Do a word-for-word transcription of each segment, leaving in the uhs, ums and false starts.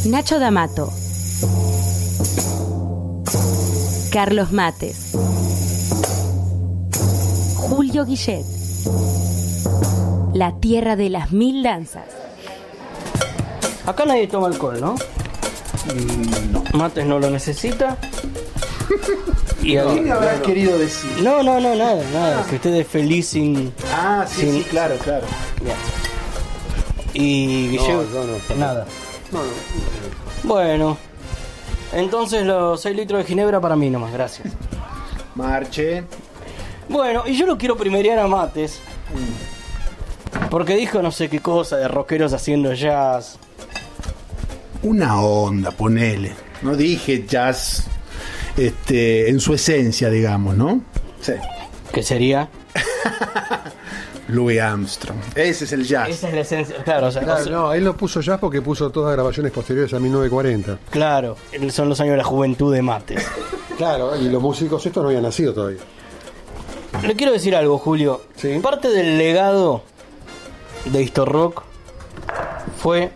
Nacho D'Amato, Carlos Mates, Julio Guillet, la tierra de las mil danzas. Acá nadie toma alcohol, ¿no? No. Mates no lo necesita. Y ¿Qué ahí- le habrás querido decir? No, no, no, nada, nada. Que usted es feliz sin... Ah, sí, sin- sí, claro, claro. Bien. Y Guillermo... No, no, no. Nada. No, no. Bueno. Entonces los seis litros de ginebra para mí nomás, gracias. Marche. Bueno, y yo lo quiero primerear a Mates. Porque dijo no sé qué cosa de rockeros haciendo jazz. Una onda, ponele. No dije jazz este, en su esencia, digamos, ¿no? Sí. ¿Qué sería? Louis Armstrong. Ese es el jazz. Esa es la esencia. Claro, o sea, Claro, o sea, no, él no puso jazz porque puso todas grabaciones posteriores a mil novecientos cuarenta. claro, son los años de la juventud de Mates. Claro, y los músicos estos no habían nacido todavía. Le quiero decir algo, Julio. Sí. Parte del legado de Historrock fue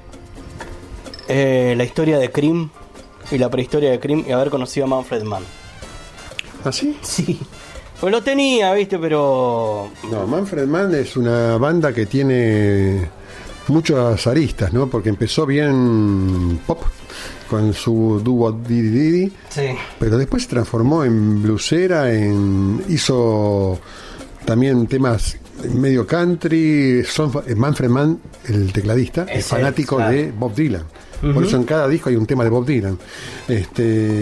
eh, la historia de Cream y la prehistoria de Cream y haber conocido a Manfred Mann. ¿Ah, sí? Sí. Pues lo tenía, viste, pero... No, Manfred Mann es una banda que tiene muchas aristas, ¿no? Porque empezó bien pop con su dúo Didi Didi, Sí. pero después se transformó en bluesera, en hizo también temas medio country. Son, Manfred Mann, el tecladista, es, Es él, fanático claro. de Bob Dylan. Ujú. Por eso en cada disco hay un tema de Bob Dylan. Este,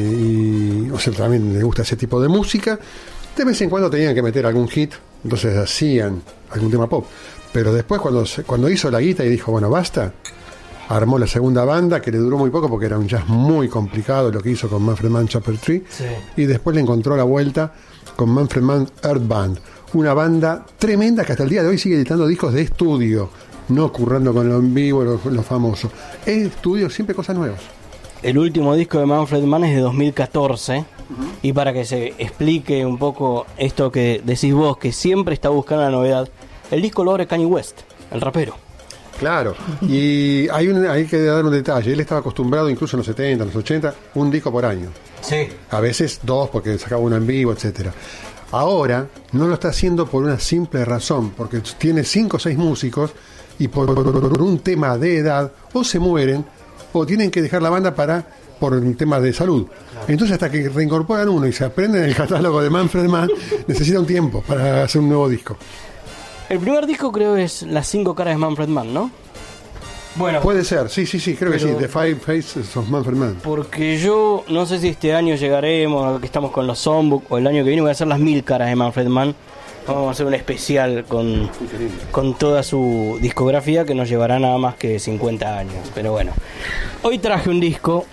y, o sea, también le gusta ese tipo de música. De vez en cuando tenían que meter algún hit, entonces hacían algún tema pop. Pero después cuando, se- cuando hizo la guita y dijo, bueno, basta, armó la segunda banda, que le duró muy poco porque era un jazz muy complicado lo que hizo con Manfred Mann Chapter Tree. Sí. Y después le encontró la vuelta con Manfred Mann Earth Band, una banda tremenda que hasta el día de hoy sigue editando discos de estudio, no currando con lo en vivo, lo, lo famoso. Es estudio, siempre cosas nuevas. El último disco de Manfred Mann es de dos mil catorce. Y para que se explique un poco esto que decís vos, que siempre está buscando la novedad, el disco lo abre Kanye West, el rapero. Claro, y hay, un, hay que dar un detalle. Él estaba acostumbrado, incluso en los setenta, en los ochenta, un disco por año. Sí. A veces dos, porque sacaba uno en vivo, etcétera. Ahora no lo está haciendo por una simple razón, porque tiene cinco o seis músicos y por un tema de edad o se mueren o tienen que dejar la banda para por un tema de salud. Entonces hasta que reincorporan uno y se aprenden el catálogo de Manfred Mann, necesita un tiempo para hacer un nuevo disco. El primer disco creo es Las cinco caras de Manfred Mann, ¿no? Bueno, Puede ser, sí, sí, sí, creo que Pero- sí, The Five Faces of Manfred Mann. porque yo no sé si este año llegaremos, que estamos con los Songbook, o el año que viene voy a hacer Las mil caras de Manfred Mann. Vamos a hacer un especial con, con toda su discografía que nos llevará nada más que cincuenta años. Pero bueno, hoy traje un disco,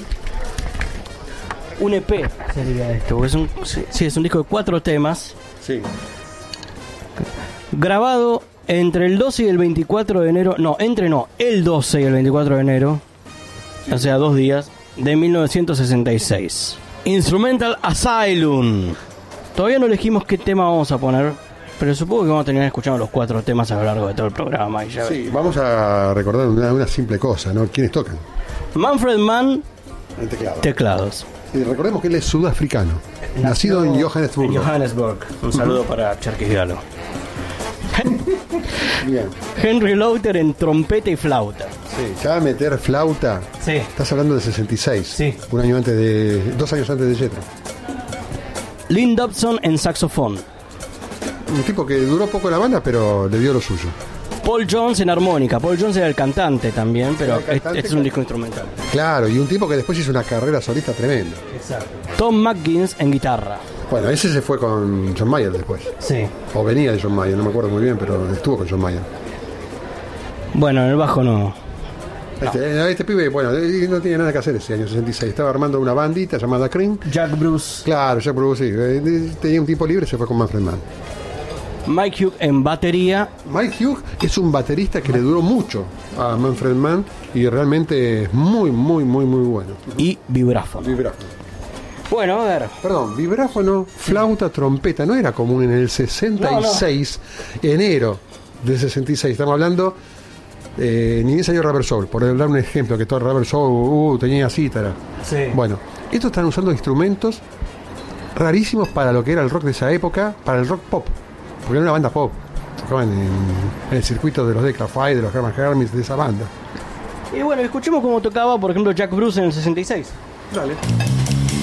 un E P sería esto, porque es un, sí, sí, es un disco de cuatro temas, Sí. grabado entre el doce y el veinticuatro de enero, no, entre no, el doce y el veinticuatro de enero, o sea, dos días, de mil novecientos sesenta y seis. Instrumental Asylum. Todavía no elegimos qué tema vamos a poner, pero supongo que vamos a terminar escuchando los cuatro temas a lo largo de todo el programa. Y ya Sí, vamos a recordar una, una simple cosa, ¿no? ¿Quiénes tocan? Manfred Mann, El teclado. teclados. Y recordemos que él es sudafricano, nacido en Johannesburgo. En Johannesburg. Un saludo para Cherkis Galo. Bien. Henry Lauter en trompeta y flauta. Sí, ya va a meter flauta. Sí. Estás hablando del sesenta y seis. Sí. Un año antes de. Dos años antes de Jethro. Lynn Dobson en saxofón. Un tipo que duró poco la banda, pero le dio lo suyo. Paul Jones en armónica. Paul Jones era el cantante también, pero Era el cantante, este es un disco instrumental. Claro, y un tipo que después hizo una carrera solista tremenda. Exacto. Tom McGuinness en guitarra. Bueno, ese se fue con John Mayer después. Sí. O venía de John Mayer, no me acuerdo muy bien, pero estuvo con John Mayer. Bueno, en el bajo no. Este, este pibe, bueno, eh, no tenía nada que hacer ese año sesenta y seis. Estaba armando una bandita llamada Cream. Jack Bruce. Claro, Jack Bruce, sí. eh, Tenía un tiempo libre y se fue con Manfred Mann. Mike Hugh en batería. Mike Hugh es un baterista que le duró mucho a Manfred Mann y realmente es muy, muy, muy, muy bueno. Y vibráfono. Vibráfono. Bueno, a ver. Perdón, vibráfono, flauta, trompeta. No era común en el sesenta y seis, enero del sesenta y seis. Estamos hablando Eh, ni bien salió Rubber Soul, por dar un ejemplo, que todo Rubber Soul uh, tenía cítara. Sí. Bueno, estos están usando instrumentos rarísimos para lo que era el rock de esa época, para el rock pop, porque era una banda pop, tocaban en, en el circuito de los Decca Five, de los Herman Hermits, de esa banda. Y bueno, escuchemos cómo tocaba, por ejemplo, Jack Bruce en el sesenta y seis. Dale.